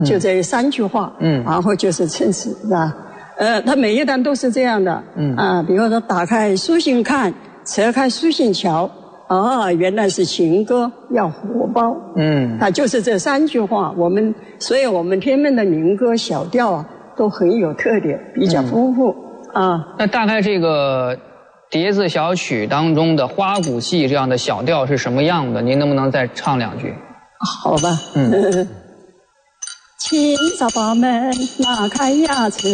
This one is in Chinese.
就这3句话，然后就是称词，是吧？它每一段都是这样的，比如说打开书信看，扯开书信瞧，原来是情歌要火爆，它就是这3句话。所以我们天门的民歌小调啊，都很有特点，比较丰富啊。 那大概这个叠字小曲当中的花鼓戏这样的小调是什么样的？您能不能再唱2句？ 好吧，请早把门拉开呀，